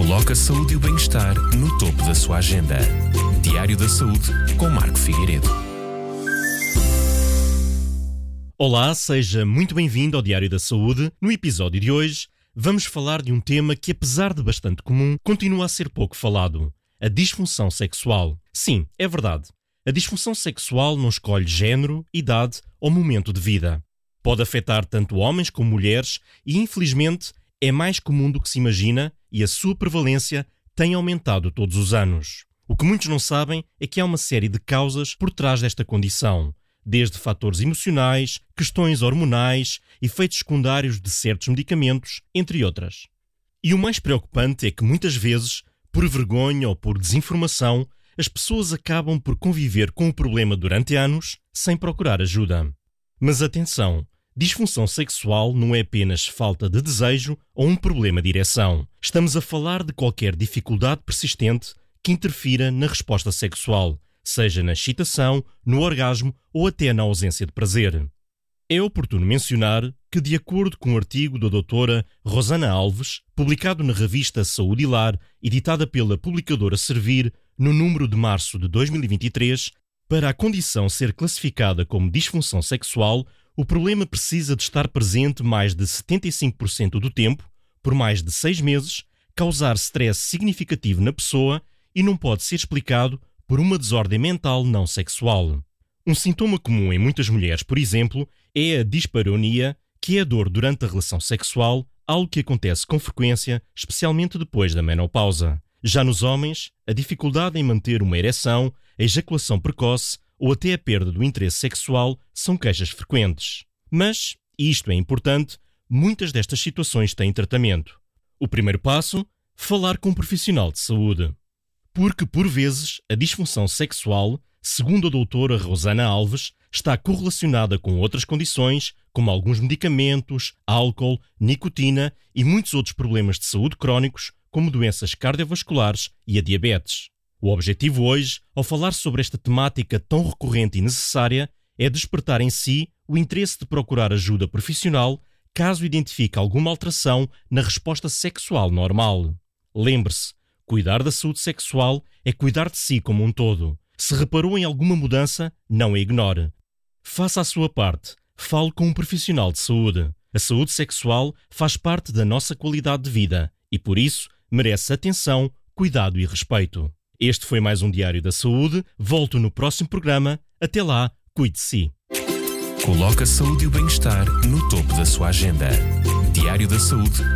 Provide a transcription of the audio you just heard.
Coloca a saúde e o bem-estar no topo da sua agenda. Diário da Saúde, com Marco Figueiredo. Olá, seja muito bem-vindo ao Diário da Saúde. No episódio de hoje, vamos falar de um tema que, apesar de bastante comum, continua a ser pouco falado: a disfunção sexual. Sim, é verdade. A disfunção sexual não escolhe género, idade ou momento de vida. Pode afetar tanto homens como mulheres e, infelizmente, é mais comum do que se imagina e a sua prevalência tem aumentado todos os anos. O que muitos não sabem é que há uma série de causas por trás desta condição, desde fatores emocionais, questões hormonais, efeitos secundários de certos medicamentos, entre outras. E o mais preocupante é que muitas vezes, por vergonha ou por desinformação, as pessoas acabam por conviver com o problema durante anos sem procurar ajuda. Mas atenção! Disfunção sexual não é apenas falta de desejo ou um problema de ereção. Estamos a falar de qualquer dificuldade persistente que interfira na resposta sexual, seja na excitação, no orgasmo ou até na ausência de prazer. É oportuno mencionar que, de acordo com um artigo da doutora Rosana Alves, publicado na revista Saúde e Lar, editada pela publicadora Servir, no número de março de 2023, para a condição ser classificada como disfunção sexual, o problema precisa de estar presente mais de 75% do tempo, por mais de 6 meses, causar stress significativo na pessoa e não pode ser explicado por uma desordem mental não sexual. Um sintoma comum em muitas mulheres, por exemplo, é a dispareunia, que é a dor durante a relação sexual, algo que acontece com frequência, especialmente depois da menopausa. Já nos homens, a dificuldade em manter uma ereção, a ejaculação precoce ou até a perda do interesse sexual são queixas frequentes. Mas, e isto é importante, muitas destas situações têm tratamento. O primeiro passo? Falar com um profissional de saúde. Porque, por vezes, a disfunção sexual, segundo a doutora Rosana Alves, está correlacionada com outras condições, como alguns medicamentos, álcool, nicotina e muitos outros problemas de saúde crónicos, como doenças cardiovasculares e a diabetes. O objetivo hoje, ao falar sobre esta temática tão recorrente e necessária, é despertar em si o interesse de procurar ajuda profissional caso identifique alguma alteração na resposta sexual normal. Lembre-se, cuidar da saúde sexual é cuidar de si como um todo. Se reparou em alguma mudança, não a ignore. Faça a sua parte. Fale com um profissional de saúde. A saúde sexual faz parte da nossa qualidade de vida e, por isso, merece atenção, cuidado e respeito. Este foi mais um Diário da Saúde. Volto no próximo programa. Até lá, cuide de si. Coloca a saúde e o bem-estar no topo da sua agenda. Diário da Saúde,